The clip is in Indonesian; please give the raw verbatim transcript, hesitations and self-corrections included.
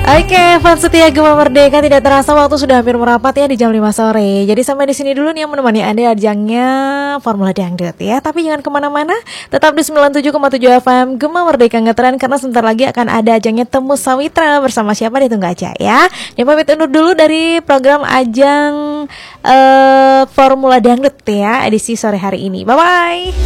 Oke, fans setia Gema Merdeka, tidak terasa waktu sudah hampir merapat ya di jam lima sore. Jadi sampai di sini dulu nih yang menemani Anda ajangnya Formula Dangdut ya. Tapi jangan kemana-mana, tetap di sembilan puluh tujuh koma tujuh F M Gema Merdeka Ngetren, karena sebentar lagi akan ada ajangnya Temu Sawitra bersama siapa ditunggu aja ya. Dia pamit undur dulu dari program ajang uh, Formula Dangdut ya edisi sore hari ini. Bye-bye.